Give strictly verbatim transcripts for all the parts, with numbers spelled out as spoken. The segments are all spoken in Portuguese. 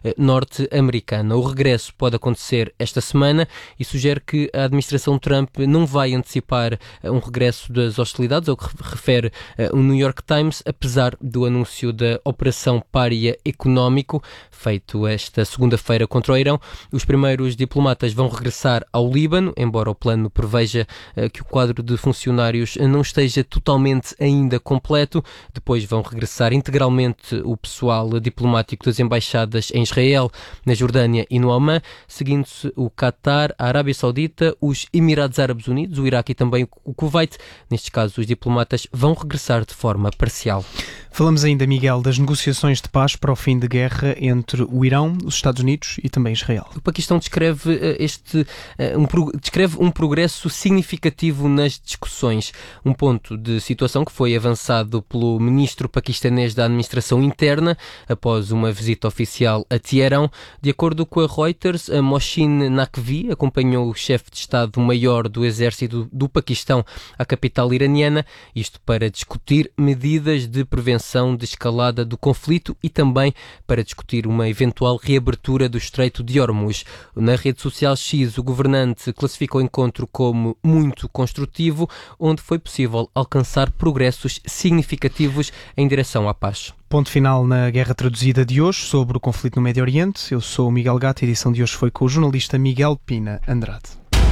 norte-americana. O regresso pode acontecer esta semana e sugere que a administração Trump não vai antecipar um regresso das hostilidades, ao que refere o New York Times, apesar do anúncio da Operação Pária Económico, feito esta segunda-feira contra o Irão. Os primeiros diplomatas vão regressar ao Líbano, embora o plano preveja que o quadro de funcionários não esteja totalmente ainda completo. Depois vão regressar integralmente o pessoal diplomático das embaixadas em Israel, na Jordânia e no Omã, seguindo-se o Qatar, a Arábia Saudita, os Emirados Árabes Unidos, o Iraque e também o Kuwait. Nestes casos, os diplomatas vão regressar de forma parcial. Falamos ainda, Miguel, das negociações de paz para o fim de guerra entre o Irão, os Estados Unidos e também Israel. O Paquistão descreve, este, um, descreve um progresso significativo nas discussões, um ponto de situação que foi avançado pelo ministro paquistanês da Administração Interna após uma visita oficial a Teherão. De acordo com a Reuters, a Mohsin Naqvi acompanhou o chefe de Estado-Maior do Exército do Paquistão à capital iraniana, isto para discutir medidas de prevenção de escalada do conflito e também para discutir uma eventual reabertura do Estreito de Hormuz. Na rede social X, o governante classificou o encontro como muito construtivo, onde foi possível alcançar progressos significativos em direção à paz. Ponto final na Guerra Traduzida de hoje sobre o conflito no Médio Oriente. Eu sou o Miguel Gato, a edição de hoje foi com o jornalista Miguel Pina Andrade.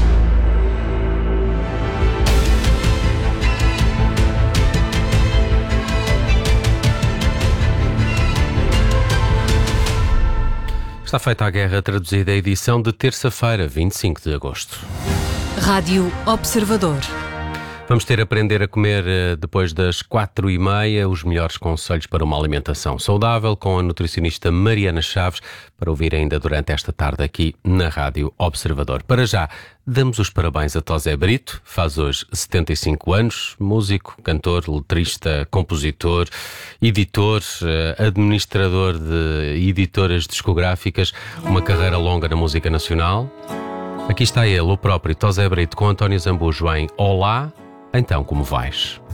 Está feita a Guerra Traduzida, a edição de terça-feira, vinte e cinco de agosto. Rádio Observador. Vamos ter a aprender a comer depois das quatro e meia os melhores conselhos para uma alimentação saudável com a nutricionista Mariana Chaves, para ouvir ainda durante esta tarde aqui na Rádio Observador. Para já, damos os parabéns a Tosé Brito, faz hoje setenta e cinco anos, músico, cantor, letrista, compositor, editor, administrador de editoras discográficas, uma carreira longa na música nacional. Aqui está ele, o próprio Tosé Brito, com António Zambujo em Olá, então como vais?